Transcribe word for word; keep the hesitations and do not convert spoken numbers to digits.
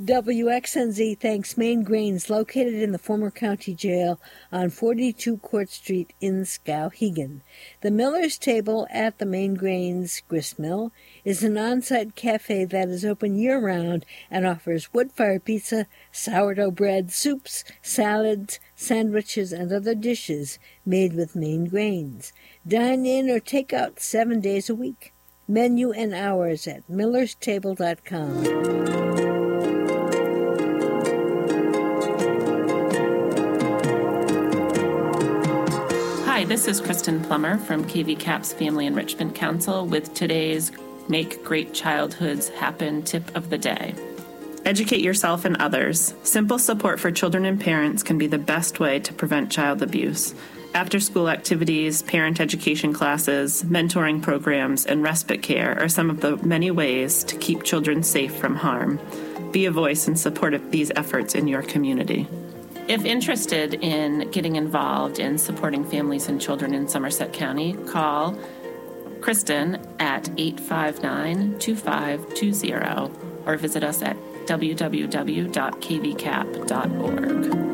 W X N Z thanks Maine Grains, located in the former county jail on forty-two Court Street in Skowhegan. The Miller's Table at the Maine Grains Gristmill is an on-site cafe that is open year-round and offers wood-fired pizza, sourdough bread, soups, salads, sandwiches, and other dishes made with Maine grains. Dine in or take out seven days a week. Menu and hours at millers table dot com. Hi, this is Kristen Plummer from K V CAP's Family Enrichment Council with today's Make Great Childhoods Happen tip of the day. Educate yourself and others. Simple support for children and parents can be the best way to prevent child abuse. After-school activities, parent education classes, mentoring programs, and respite care are some of the many ways to keep children safe from harm. Be a voice in support of these efforts in your community. If interested in getting involved in supporting families and children in Somerset County, call Kristen at eight five nine, two five two zero or visit us at w w w dot k v cap dot org.